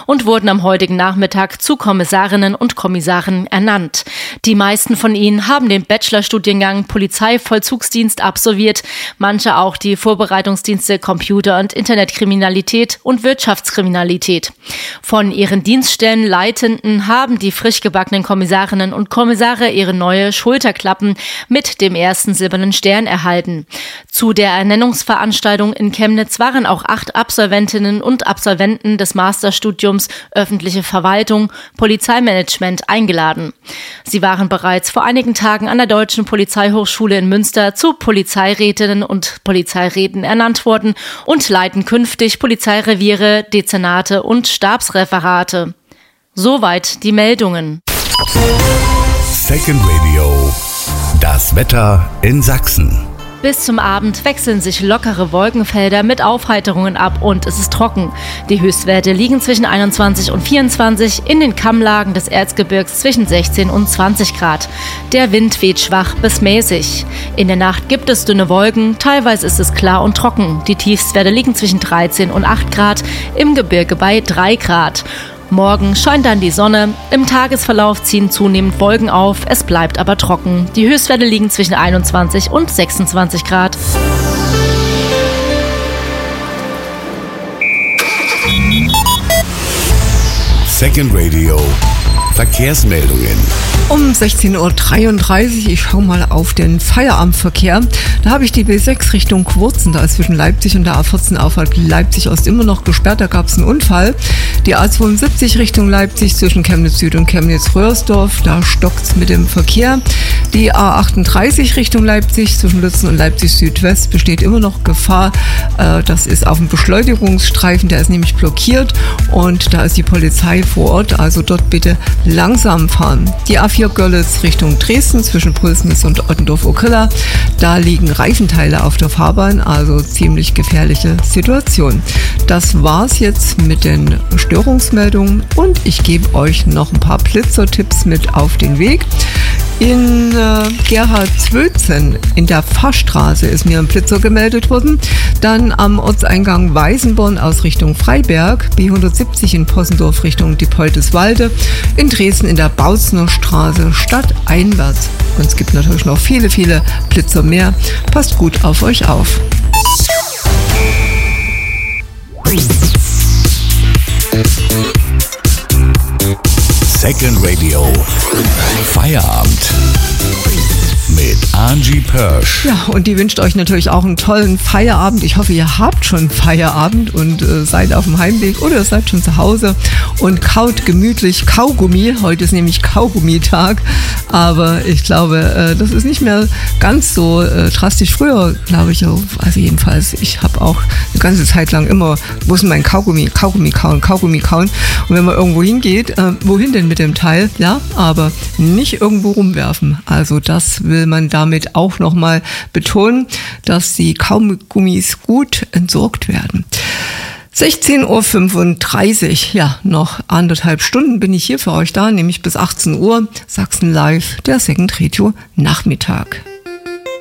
und wurden am heutigen Nachmittag zu Kommissarinnen und Kommissaren ernannt. Die meisten von ihnen haben den Bachelorstudiengang Polizeivollzugsdienst absolviert, manche auch die Vorbereitungsdienste Computer- und Internetkriminalität und Wirtschaftskriminalität. Von ihren Dienststellenleitenden haben die frisch gebackenen Kommissarinnen und Kommissare ihre neue Schulterklappen mit dem ersten silbernen Stern erhalten. Zu der Ernennungsveranstaltung in Chemnitz waren auch 8 Absolventinnen und Absolventen des Masterstudiums Öffentliche Verwaltung, Polizeimanagement eingeladen. Sie waren bereits vor einigen Tagen an der Deutschen Polizeihochschule in Münster zu Polizeirätinnen und Polizeiräten ernannt worden und leiten künftig Polizeireviere, Dezernate und Stabsreferate. Soweit die Meldungen. Second Radio. Das Wetter in Sachsen. Bis zum Abend wechseln sich lockere Wolkenfelder mit Aufheiterungen ab und es ist trocken. Die Höchstwerte liegen zwischen 21 und 24, in den Kammlagen des Erzgebirgs zwischen 16 und 20 Grad. Der Wind weht schwach bis mäßig. In der Nacht gibt es dünne Wolken, teilweise ist es klar und trocken. Die Tiefstwerte liegen zwischen 13 und 8 Grad, im Gebirge bei 3 Grad. Morgen scheint dann die Sonne, im Tagesverlauf ziehen zunehmend Wolken auf, es bleibt aber trocken. Die Höchstwerte liegen zwischen 21 und 26 Grad. Second Radio. Verkehrsmeldungen. Um 16.33 Uhr, ich schaue mal auf den Feierabendverkehr. Da habe ich die B6 Richtung Quurzen, da ist zwischen Leipzig und der A14 Auffahrt Leipzig Ost immer noch gesperrt, da gab es einen Unfall. Die A72 Richtung Leipzig zwischen Chemnitz Süd und Chemnitz Röhrsdorf, da stockt es mit dem Verkehr. Die A38 Richtung Leipzig zwischen Lützen und Leipzig Südwest besteht immer noch Gefahr. Das ist auf dem Beschleunigungsstreifen, der ist nämlich blockiert und da ist die Polizei vor Ort, also dort bitte langsam fahren. Die A4 Görlitz Richtung Dresden zwischen Pulsnitz und Ottendorf-Okrilla. Da liegen Reifenteile auf der Fahrbahn, also ziemlich gefährliche Situation. Das war's jetzt mit den Störungsmeldungen und ich gebe euch noch ein paar Blitzertipps mit auf den Weg. In Gerhardshözen in der Pfarrstraße ist mir ein Blitzer gemeldet worden. Dann am Ortseingang Weißenborn aus Richtung Freiberg, B170 in Possendorf Richtung Diepoldeswalde, in Dresden in der Bautzner Straße stadteinwärts. Und es gibt natürlich noch viele, viele Blitzer mehr. Passt gut auf euch auf. Second Radio. Feierabend. Mit Angie Pörsch. Ja, und die wünscht euch natürlich auch einen tollen Feierabend. Ich hoffe, ihr habt schon Feierabend und seid auf dem Heimweg oder seid schon zu Hause und kaut gemütlich Kaugummi. Heute ist nämlich Kaugummitag, aber ich glaube, das ist nicht mehr ganz so drastisch. Früher, glaube ich, also jedenfalls, ich habe auch eine ganze Zeit lang immer, wo ist denn mein Kaugummi kauen. Und wenn man irgendwo hingeht, wohin denn mit dem Teil? Ja, aber nicht irgendwo rumwerfen. Also das will man damit auch nochmal betonen, dass die Kaugummis gut entsorgt werden. 16.35 Uhr, ja, noch 1,5 Stunden bin ich hier für euch da, nämlich bis 18 Uhr. Sachsen Live, der Second Radio Nachmittag.